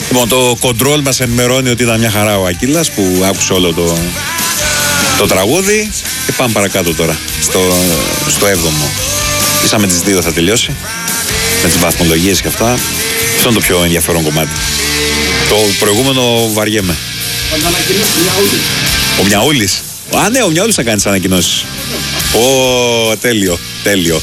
Λοιπόν, το κοντρόλ μας ενημερώνει ότι ήταν μια χαρά ο Ακύλας που άκουσε όλο το τραγούδι. Και πάμε παρακάτω τώρα, στο 7ο. Ίσα με τις 2 θα τελειώσει, με τις βαθμολογίες και αυτά. Αυτό είναι το πιο ενδιαφέρον κομμάτι. Το προηγούμενο βαριέμαι. Ο Μιαούλης. Α, ναι, ο Μιαούλης θα κάνει τις ανακοινώσεις. Τέλειο.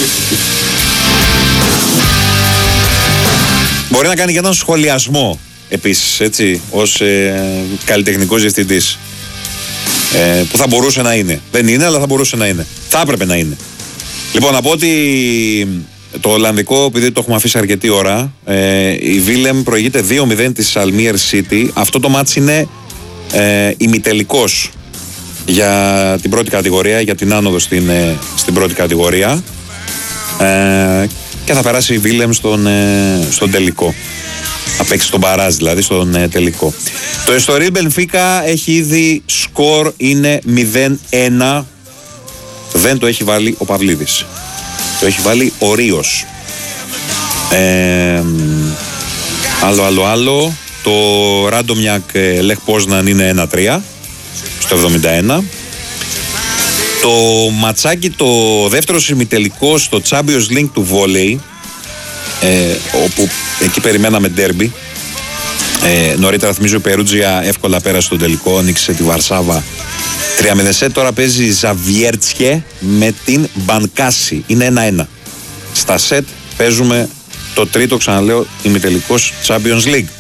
Μπορεί να κάνει και έναν σχολιασμό επίσης, έτσι, ως καλλιτεχνικός διευθυντής. Που θα μπορούσε να είναι. Δεν είναι, αλλά θα μπορούσε να είναι. Θα έπρεπε να είναι. Λοιπόν, να πω ότι το Ολλανδικό, επειδή το έχουμε αφήσει αρκετή ώρα, η Βίλεμ προηγείται 2-0 της Almere City. Αυτό το μάτς είναι ημιτελικός για την πρώτη κατηγορία, για την άνοδο στην πρώτη κατηγορία. Και θα περάσει η Βίλεμ στον τελικό. Θα παίξει τον μπαράζ, δηλαδή στον τελικό. Το Εστορίλ Μπενφίκα έχει ήδη σκορ, είναι 0-1. Δεν το έχει βάλει ο Παυλίδης. Το έχει βάλει ο Ρίος. Άλλο. Το Ράντομιακ Λεχ Πόσναν είναι 1-3 στο 71. Το ματσάκι, το δεύτερο ημιτελικό στο Champions League του βόλεϊ, όπου εκεί περιμέναμε ντέρμπι. Νωρίτερα θυμίζω η Περούτζια εύκολα πέρασε στον τελικό, νίκησε τη Βαρσάβα 3-0. Τώρα παίζει η Ζαβιέρτσιε με την Μπανκάση, είναι 1-1. Στα σετ παίζουμε το τρίτο, ξαναλέω, ημιτελικός Champions League.